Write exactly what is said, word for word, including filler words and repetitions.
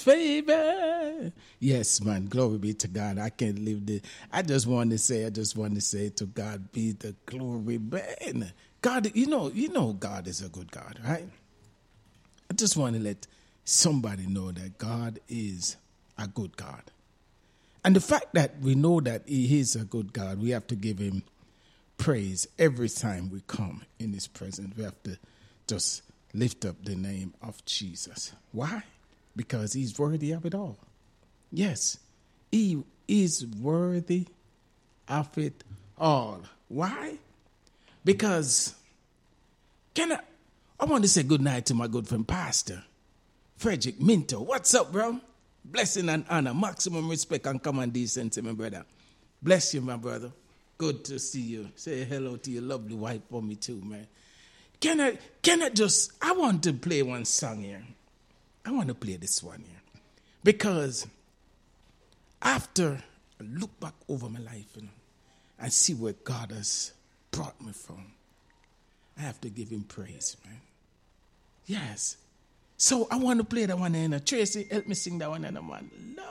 favor. Yes, man. Glory be to God. I can't leave this. I just want to say, I just want to say to God be the glory, man. God, you know, you know God is a good God, right? I just want to let somebody know that God is a good God. And the fact that we know that he is a good God, we have to give him praise every time we come in his presence. We have to just lift up the name of Jesus. Why? Because he's worthy of it all. Yes, he is worthy of it all. Why? Because, can I, I want to say good night to my good friend, Pastor Frederick Minto. What's up, bro? Blessing and honor, maximum respect and common decency, my brother. Bless you, my brother. Good to see you. Say hello to your lovely wife for me too, man. Can I, can I just, I want to play one song here. I want to play this one here. Because after I look back over my life, you know, and see where God has brought me from, I have to give him praise, man. Yes. So I want to play that one, and Tracy, help me sing that one, and man. Lord.